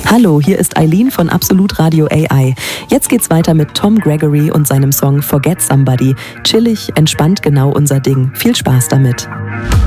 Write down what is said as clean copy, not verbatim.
Hallo, hier ist Eileen von Absolut Radio AI. Jetzt geht's weiter mit Tom Gregory und seinem Song Forget Somebody. Chillig, entspannt, genau unser Ding. Viel Spaß damit.